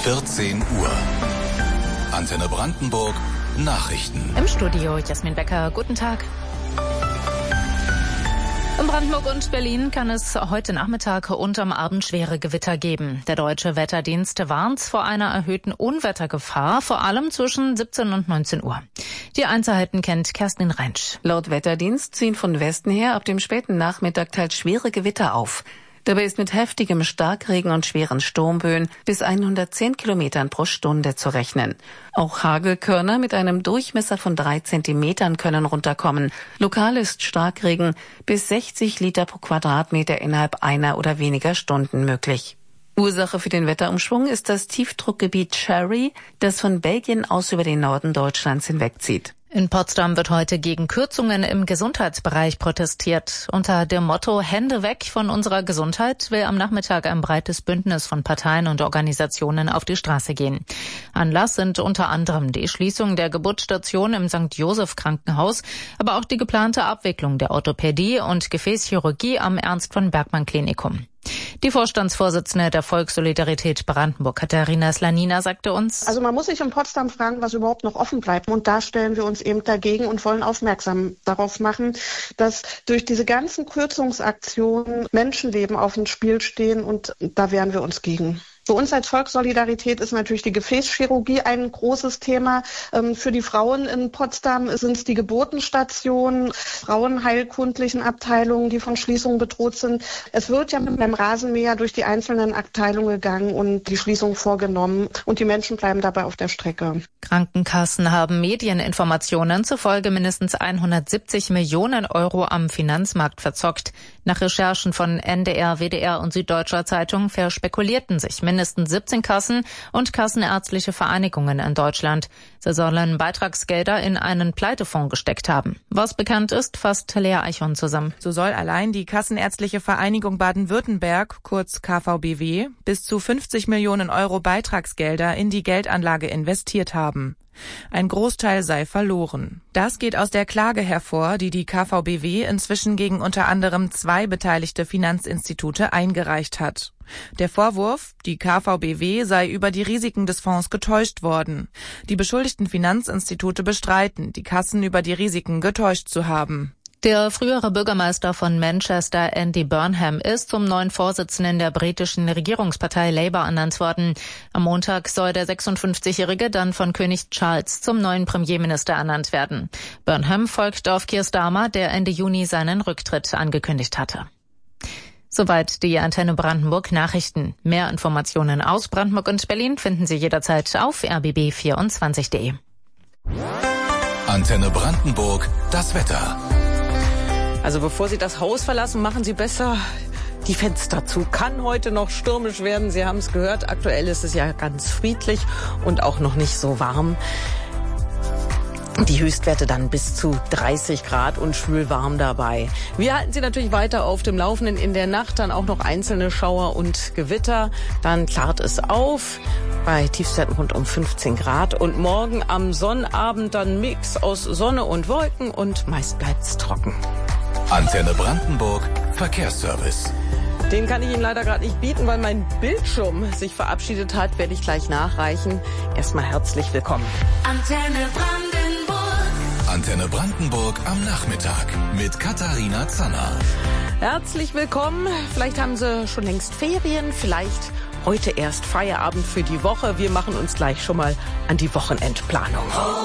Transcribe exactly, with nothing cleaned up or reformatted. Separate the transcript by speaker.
Speaker 1: vierzehn Uhr. Antenne Brandenburg Nachrichten.
Speaker 2: Im Studio Jasmin Becker, guten Tag. In Brandenburg und Berlin kann es heute Nachmittag und am Abend schwere Gewitter geben. Der Deutsche Wetterdienst warnt vor einer erhöhten Unwettergefahr, vor allem zwischen siebzehn und neunzehn Uhr. Die Einzelheiten kennt Kerstin Rentsch.
Speaker 3: Laut Wetterdienst ziehen von Westen her ab dem späten Nachmittag teils schwere Gewitter auf. Dabei ist mit heftigem Starkregen und schweren Sturmböen bis hundertzehn Kilometern pro Stunde zu rechnen. Auch Hagelkörner mit einem Durchmesser von drei Zentimetern können runterkommen. Lokal ist Starkregen bis sechzig Liter pro Quadratmeter innerhalb einer oder weniger Stunden möglich. Ursache für den Wetterumschwung ist das Tiefdruckgebiet Cherry, das von Belgien aus über den Norden Deutschlands hinwegzieht.
Speaker 2: In Potsdam wird heute gegen Kürzungen im Gesundheitsbereich protestiert. Unter dem Motto Hände weg von unserer Gesundheit will am Nachmittag ein breites Bündnis von Parteien und Organisationen auf die Straße gehen. Anlass sind unter anderem die Schließung der Geburtsstation im Sankt Joseph Krankenhaus, aber auch die geplante Abwicklung der Orthopädie und Gefäßchirurgie am Ernst von Bergmann Klinikum. Die Vorstandsvorsitzende der Volkssolidarität Brandenburg, Katharina Slanina, sagte uns:
Speaker 4: Also man muss sich in Potsdam fragen, was überhaupt noch offen bleibt. Und da stellen wir uns eben dagegen und wollen aufmerksam darauf machen, dass durch diese ganzen Kürzungsaktionen Menschenleben auf dem Spiel stehen, und da wehren wir uns gegen. Für uns als Volkssolidarität ist natürlich die Gefäßchirurgie ein großes Thema. Für die Frauen in Potsdam sind es die Geburtenstationen, frauenheilkundlichen Abteilungen, die von Schließungen bedroht sind. Es wird ja mit einem Rasenmäher durch die einzelnen Abteilungen gegangen und die Schließung vorgenommen. Und die Menschen bleiben dabei auf der Strecke.
Speaker 2: Krankenkassen haben Medieninformationen zufolge mindestens hundertsiebzig Millionen Euro am Finanzmarkt verzockt. Nach Recherchen von N D R, W D R und Süddeutscher Zeitung verspekulierten sich mindestens siebzehn Kassen und kassenärztliche Vereinigungen in Deutschland. Sie sollen Beitragsgelder in einen Pleitefonds gesteckt haben. Was bekannt ist, fasst Lea Eichhorn zusammen.
Speaker 5: So soll allein die Kassenärztliche Vereinigung Baden-Württemberg, kurz K V B W, bis zu fünfzig Millionen Euro Beitragsgelder in die Geldanlage investiert haben. Ein Großteil sei verloren. Das geht aus der Klage hervor, die die K V B W inzwischen gegen unter anderem zwei beteiligte Finanzinstitute eingereicht hat. Der Vorwurf, die K V B W sei über die Risiken des Fonds getäuscht worden. Die beschuldigten Finanzinstitute bestreiten, die Kassen über die Risiken getäuscht zu haben.
Speaker 2: Der frühere Bürgermeister von Manchester, Andy Burnham, ist zum neuen Vorsitzenden der britischen Regierungspartei Labour ernannt worden. Am Montag soll der sechsundfünfzigjährige dann von König Charles zum neuen Premierminister ernannt werden. Burnham folgt auf Keir Starmer, der Ende Juni seinen Rücktritt angekündigt hatte. Soweit die Antenne Brandenburg Nachrichten. Mehr Informationen aus Brandenburg und Berlin finden Sie jederzeit auf r b b vierundzwanzig punkt de.
Speaker 1: Antenne Brandenburg, das Wetter.
Speaker 6: Also bevor Sie das Haus verlassen, machen Sie besser die Fenster zu. Kann heute noch stürmisch werden. Sie haben es gehört. Aktuell ist es ja ganz friedlich und auch noch nicht so warm. Die Höchstwerte dann bis zu dreißig Grad und schwül warm dabei. Wir halten Sie natürlich weiter auf dem Laufenden. In der Nacht dann auch noch einzelne Schauer und Gewitter. Dann klart es auf bei Tiefstwerten rund um fünfzehn Grad. Und morgen am Sonnabend dann Mix aus Sonne und Wolken und meist bleibt's trocken.
Speaker 1: Antenne Brandenburg Verkehrsservice.
Speaker 6: Den kann ich Ihnen leider gerade nicht bieten, weil mein Bildschirm sich verabschiedet hat. Werde ich gleich nachreichen. Erstmal herzlich willkommen.
Speaker 7: Antenne Brandenburg.
Speaker 1: Antenne Brandenburg am Nachmittag mit Katharina Zanner.
Speaker 6: Herzlich willkommen. Vielleicht haben Sie schon längst Ferien, vielleicht heute erst Feierabend für die Woche. Wir machen uns gleich schon mal an die Wochenendplanung.